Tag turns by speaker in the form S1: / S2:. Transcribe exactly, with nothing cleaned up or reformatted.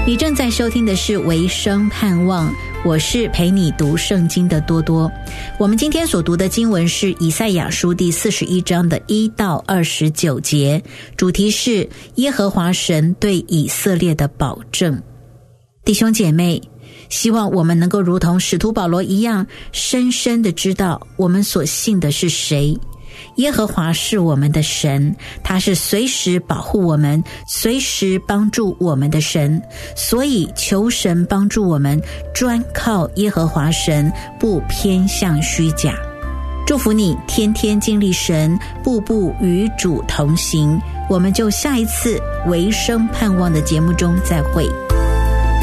S1: 你正在收听的是维生盼望，我是陪你读圣经的多多。我们今天所读的经文是以赛亚书第四十一章的一到二十九节，主题是耶和华神对以色列的保证。弟兄姐妹，希望我们能够如同使徒保罗一样，深深的知道我们所信的是谁。耶和华是我们的神，他是随时保护我们，随时帮助我们的神，所以求神帮助我们专靠耶和华神，不偏向虚假。祝福你天天经历神，步步与主同行。我们就下一次维生盼望的节目中再会。